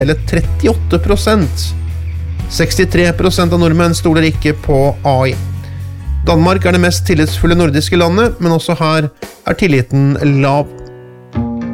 eller 38%. 63% av nordmenn stoler ikke på AI. Danmark det mest tillitsfulle nordiske landet, men også her tilliten lav.